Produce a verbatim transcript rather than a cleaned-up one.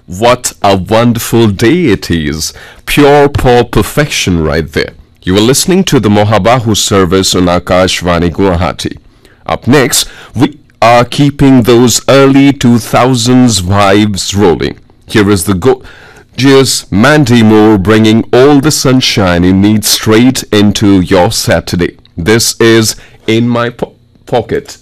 What a wonderful day it is. Pure Paul perfection right there. You are listening to the Mohabahu service on Akashvani Guwahati. Up next, we are keeping those early two thousands vibes rolling. Here is the gorgeous Mandy Moore bringing all the sunshine you need straight into your Saturday. This is In My po- Pocket.